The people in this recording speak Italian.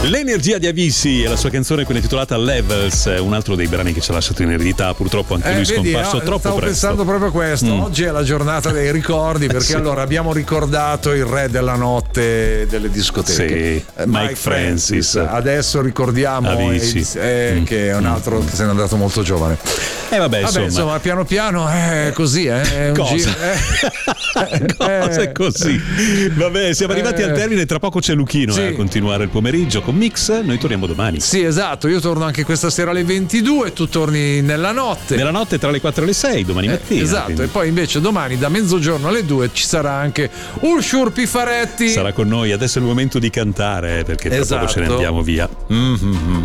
L'energia di Avicii e la sua canzone, quella intitolata Levels, un altro dei brani che ci ha lasciato in eredità, purtroppo anche lui scomparso troppo stavo presto. Pensando proprio questo. Oggi è la giornata dei ricordi, perché sì. Allora abbiamo ricordato il re della notte delle discoteche, Sì, Mike Francis. Adesso ricordiamo Avicii. che è un altro che se n'è andato molto giovane. Vabbè, insomma, piano piano è così, è un Cosa? giro. Cosa è così? Vabbè, siamo arrivati al termine, tra poco c'è Luchino a continuare il pomeriggio con Mix. Noi torniamo domani. Sì, esatto, io torno anche questa sera alle 22, tu torni nella notte. Nella notte tra le 4 e le 6, domani mattina. Esatto, quindi. E poi invece domani da mezzogiorno alle 2 ci sarà anche Ursciur Pifaretti. Sarà con noi, adesso è il momento di cantare, perché tra poco ce ne andiamo via.